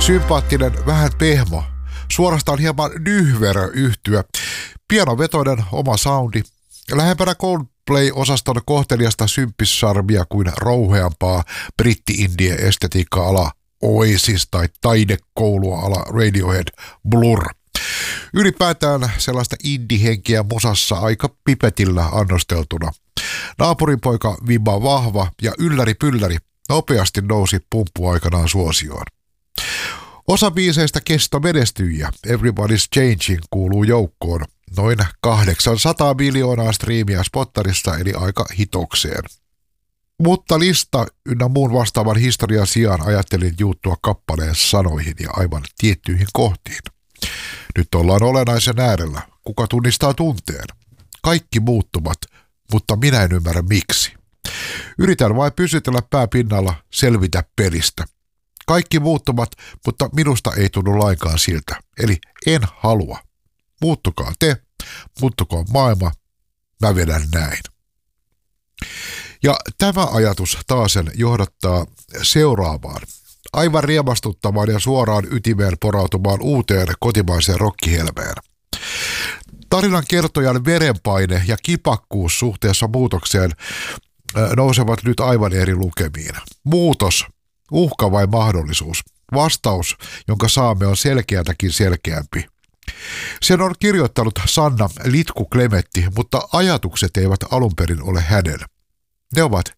Sympaattinen, vähän pehmo, suorastaan hieman nyhverö yhtyä, pianovetoinen oma soundi, lähempänä Coldplay-osaston kohteliasta symppissarmia kuin rouheampaa britti-indie estetiikkaa ala Oasis tai taidekoulua ala Radiohead Blur. Ylipäätään sellaista indie-henkiä musassa aika pipetillä annosteltuna. Naapurinpoika Vimma vahva ja ylläri-pylläri nopeasti nousi pumppuaikanaan suosioon. Osa biiseistä kestomenestyjiä, Everybody's Changing, kuuluu joukkoon. Noin 800 miljoonaa striimiä Spottarissa eli aika hitokseen. Mutta lista ynnä muun vastaavan historian sijaan ajattelin juuttua kappaleen sanoihin ja aivan tiettyihin kohtiin. Nyt ollaan olennaisen äärellä. Kuka tunnistaa tunteen? Kaikki muuttuvat, mutta minä en ymmärrä miksi. Yritän vain pysytellä pää pinnalla, selvitä pelistä. Kaikki muuttuvat, mutta minusta ei tunnu lainkaan siltä. Eli en halua. Muuttukaa te, muuttukaa maailma, mä vedän näin. Ja tämä ajatus taasen johdattaa seuraavaan. Aivan riemastuttavaan ja suoraan ytimeen porautuvaan uuteen kotimaiseen rokkihelmeen. Tarinan kertojan verenpaine ja kipakkuus suhteessa muutokseen nousevat nyt aivan eri lukemiin. Muutos, uhka vai mahdollisuus? Vastaus, jonka saamme, on selkeätäkin selkeämpi. Sen on kirjoittanut Sanna Litku Klemetti, mutta ajatukset eivät alun perin ole hänen. Ne ovat